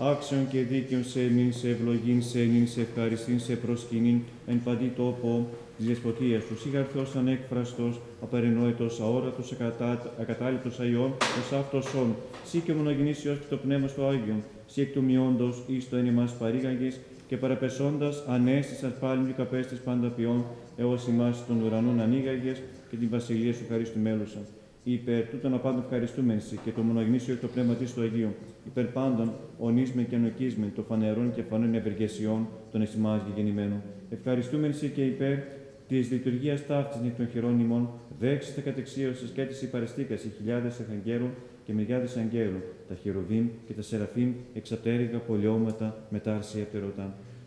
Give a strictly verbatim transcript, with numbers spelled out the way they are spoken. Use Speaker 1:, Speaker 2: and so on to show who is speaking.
Speaker 1: άξιον και δίκαιον σε εμήν, σε ευλογήν, σε ενήν, σε ευχαριστήν, σε προσκυνήν, εν παντή τόπο της δεσποτείας σου. Σιγαρθός ανέκφραστος, απερινόητος, αόρατος, ακατάληπτος αϊών, ως αυτοσόν. Σύ και μονογενής Υιός και το Πνεύμα στο Άγιον, σύ εκ του μειόντος, εις το εν εμάς παρήγαγες, και παραπεσώντας ανέστησας πάλιν και καπέστης πάντα ποιών, έως ημάς των ουρανών ανοίγαγες και την βασιλεία σου χαρίσου μέλουσα. Υπέρ τούτων απάντων ευχαριστούμεν σοι και το μονογενήσιο το πνεύμα της στο Αγίο. Υπέρ πάντων ονίσμεν και ανοκίσμεν το φανερών και φανών ευεργεσιών των εσημάς γεννημένων. Ευχαριστούμεν σοι και υπέρ της λειτουργίας ταύτης νεκ των χειρών ημών, δέξιστε κατεξίωσης και της υπαρεστήκας οι χιλιάδες αρχαγγέλων και μυριάδες αγγέλων, τα χερουβίμ και τα σεραφείμ εξαπτέρυγα πολιώματα μετάρσια πτερωτά.